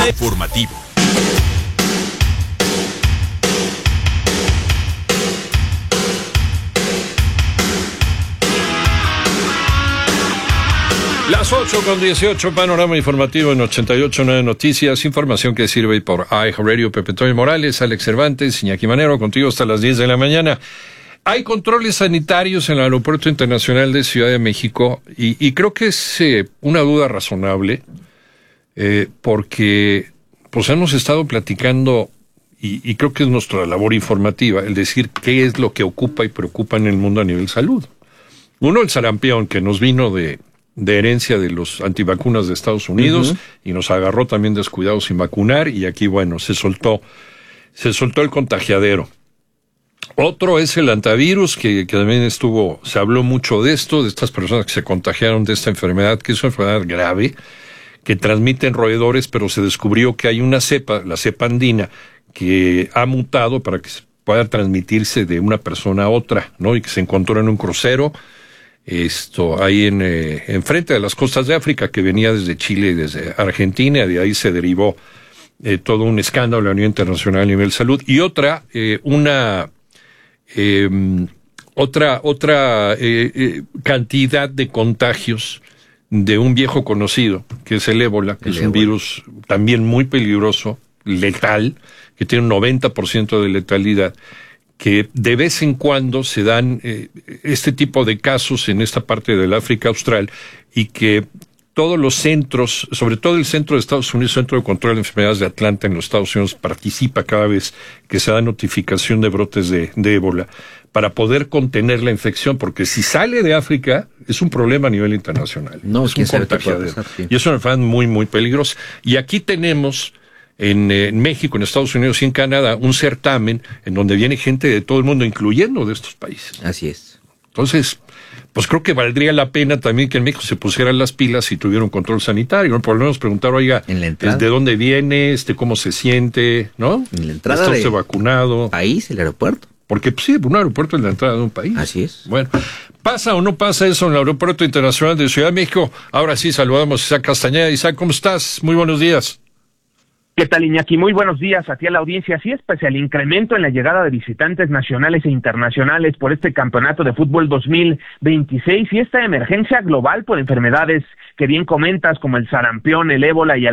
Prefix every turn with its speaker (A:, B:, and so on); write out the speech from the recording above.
A: Informativo. Las 8:18, panorama informativo en 88.9 Noticias, información que sirve por iHeartRadio. Pepe Toño Morales, Alex Cervantes, Iñaki Manero, contigo hasta las 10 de la mañana. Hay controles sanitarios en el Aeropuerto Internacional de Ciudad de México y creo que es una duda razonable porque pues hemos estado platicando y creo que es nuestra labor informativa el decir qué es lo que ocupa y preocupa en el mundo a nivel salud. Uno, el sarampión, que nos vino de herencia de los antivacunas de Estados Unidos y nos agarró también descuidados sin vacunar y aquí, bueno, se soltó el contagiadero. Otro es el antivirus, que también se habló mucho de esto, de estas personas que se contagiaron de esta enfermedad, que es una enfermedad grave, que transmiten roedores, pero se descubrió que hay una cepa, la cepa andina, que ha mutado para que pueda transmitirse de una persona a otra, ¿no? Y que se encontró en un crucero, ahí enfrente de las costas de África, que venía desde Chile y desde Argentina, y de ahí se derivó todo un escándalo a nivel internacional a nivel salud. Y otra cantidad de contagios de un viejo conocido, que es el ébola, que es un virus también muy peligroso, letal, que tiene un 90% de letalidad, que de vez en cuando se dan este tipo de casos en esta parte del África Austral y que todos los centros, sobre todo el centro de Estados Unidos, Centro de Control de Enfermedades de Atlanta en los Estados Unidos, participa cada vez que se da notificación de brotes de ébola para poder contener la infección, porque si sale de África es un problema a nivel internacional. No, es un contagiadero. Sí. Y es una enfermedad muy, muy peligrosa. Y aquí tenemos en México, en Estados Unidos y en Canadá, un certamen en donde viene gente de todo el mundo, incluyendo de estos países.
B: Así es.
A: Entonces, pues creo que valdría la pena también que en México se pusieran las pilas y tuviera un control sanitario, ¿no? Por lo menos preguntar, oiga, ¿de dónde viene? ¿Cómo se siente? ¿No?
B: En la entrada
A: ¿Está usted vacunado?
B: País, el aeropuerto.
A: Porque pues, sí, un aeropuerto es la entrada de un país.
B: Así es.
A: Bueno, ¿pasa o no pasa eso en el Aeropuerto Internacional de Ciudad de México? Ahora sí, saludamos a Isaac Castañeda. Isaac, ¿cómo estás? Muy buenos días.
C: ¿Qué tal, Iñaki? Muy buenos días a ti, a la audiencia. Así es, pese al incremento en la llegada de visitantes nacionales e internacionales por este campeonato de fútbol 2026 y esta emergencia global por enfermedades que bien comentas, como el sarampión, el ébola y el